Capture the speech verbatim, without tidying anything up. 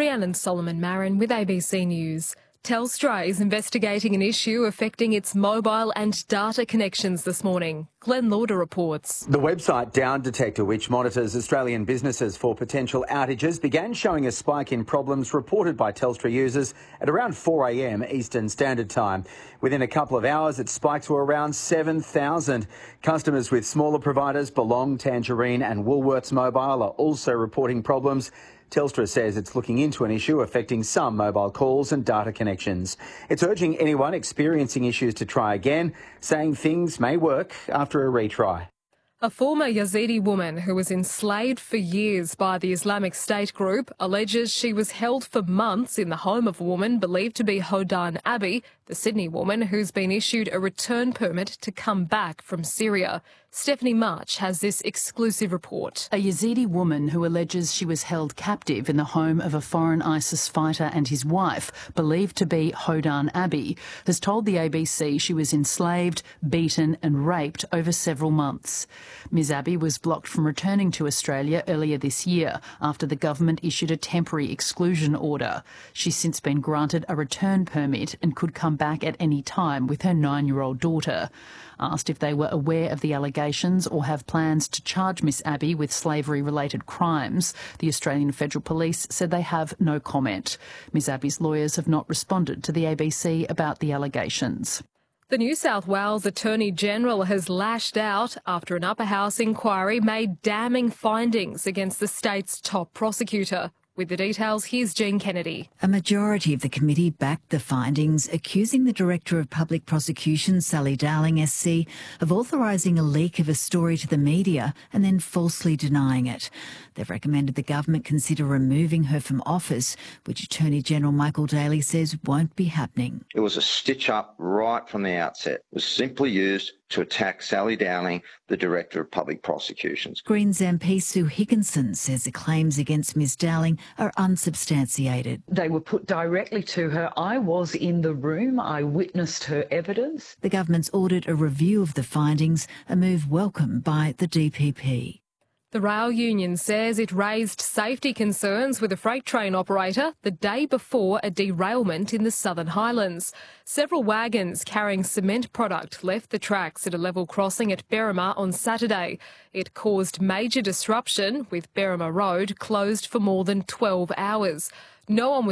Rhiannon Solomon-Marin with A B C News. Telstra is investigating an issue affecting its mobile and data connections this morning. Glenn Lauder reports. The website Down Detector, which monitors Australian businesses for potential outages, began showing a spike in problems reported by Telstra users at around four a m Eastern Standard Time. Within a couple of hours, it spiked to around seven thousand. Customers with smaller providers, Belong, Tangerine and Woolworths Mobile, are also reporting problems. Telstra says it's looking into an issue affecting some mobile calls and data connections. It's urging anyone experiencing issues to try again, saying things may work after a retry. A former Yazidi woman who was enslaved for years by the Islamic State group alleges she was held for months in the home of a woman believed to be Hodan Abi, the Sydney woman who's been issued a return permit to come back from Syria. Stephanie March has this exclusive report. A Yazidi woman who alleges she was held captive in the home of a foreign ISIS fighter and his wife, believed to be Hodan Abi, has told the A B C she was enslaved, beaten and raped over several months. Miz Abi was blocked from returning to Australia earlier this year after the government issued a temporary exclusion order. She's since been granted a return permit and could come back at any time with her nine-year-old daughter. Asked if they were aware of the allegations or have plans to charge Miss Abi with slavery-related crimes, the Australian Federal Police said they have no comment. Miss Abi's lawyers have not responded to the A B C about the allegations. The New South Wales Attorney-General has lashed out after an upper house inquiry made damning findings against the state's top prosecutor. With the details, here's Jean Kennedy. A majority of the committee backed the findings, accusing the Director of Public Prosecution, Sally Dowling S C, of authorising a leak of a story to the media and then falsely denying it. They've recommended the government consider removing her from office, which Attorney-General Michael Daly says won't be happening. It was a stitch-up right from the outset. It was simply used to attack Sally Dowling, the Director of Public Prosecutions. Greens M P Sue Higginson says the claims against Miss Dowling are unsubstantiated. They were put directly to her. I was in the room. I witnessed her evidence. The government's ordered a review of the findings, a move welcomed by the D P P. The rail union says it raised safety concerns with a freight train operator the day before a derailment in the Southern Highlands. Several wagons carrying cement product left the tracks at a level crossing at Berrima on Saturday. It caused major disruption, with Berrima Road closed for more than twelve hours. No one was